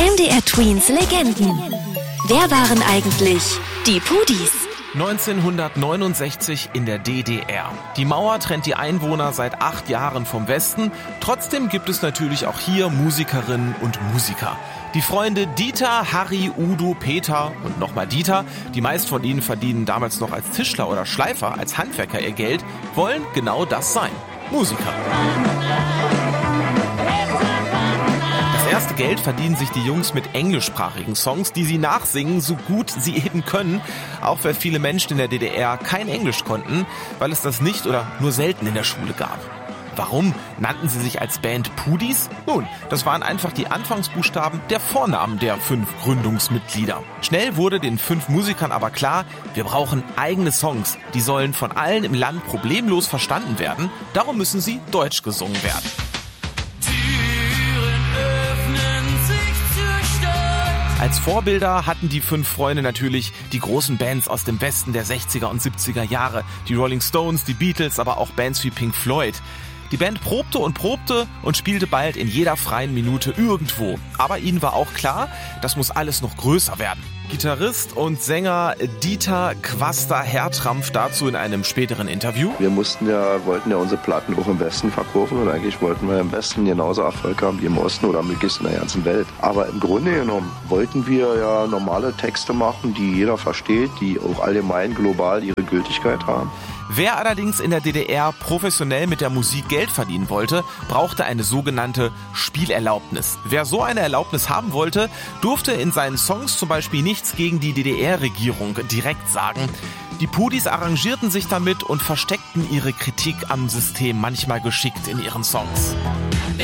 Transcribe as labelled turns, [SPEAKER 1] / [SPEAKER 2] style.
[SPEAKER 1] MDR Tweens Legenden. Wer waren eigentlich die Pudis?
[SPEAKER 2] 1969 in der DDR. Die Mauer trennt die Einwohner seit 8 Jahren vom Westen. Trotzdem gibt es natürlich auch hier Musikerinnen und Musiker. Die Freunde Dieter, Harry, Udo, Peter und nochmal Dieter, die meisten von ihnen verdienen damals noch als Tischler oder Schleifer, als Handwerker ihr Geld, wollen genau das sein: Musiker. Das erste Geld verdienen sich die Jungs mit englischsprachigen Songs, die sie nachsingen, so gut sie eben können, auch weil viele Menschen in der DDR kein Englisch konnten, weil es das nicht oder nur selten in der Schule gab. Warum nannten sie sich als Band Pudis? Nun, das waren einfach die Anfangsbuchstaben der Vornamen der 5 Gründungsmitglieder. Schnell wurde den 5 Musikern aber klar, wir brauchen eigene Songs. Die sollen von allen im Land problemlos verstanden werden. Darum müssen sie deutsch gesungen werden. Als Vorbilder hatten die 5 Freunde natürlich die großen Bands aus dem Westen der 60er und 70er Jahre. Die Rolling Stones, die Beatles, aber auch Bands wie Pink Floyd. Die Band probte und spielte bald in jeder freien Minute irgendwo. Aber ihnen war auch klar, das muss alles noch größer werden. Gitarrist und Sänger Dieter Quaster-Hertrampf dazu in einem späteren Interview.
[SPEAKER 3] Wir wollten ja unsere Platten auch im Westen verkaufen und eigentlich wollten wir im Westen genauso Erfolg haben wie im Osten oder möglichst in der ganzen Welt. Aber im Grunde genommen wollten wir ja normale Texte machen, die jeder versteht, die auch allgemein global ihre Gültigkeit haben.
[SPEAKER 2] Wer allerdings in der DDR professionell mit der Musik Geld verdienen wollte, brauchte eine sogenannte Spielerlaubnis. Wer so eine Erlaubnis haben wollte, durfte in seinen Songs zum Beispiel nichts gegen die DDR-Regierung direkt sagen. Die Pudis arrangierten sich damit und versteckten ihre Kritik am System manchmal geschickt in ihren Songs.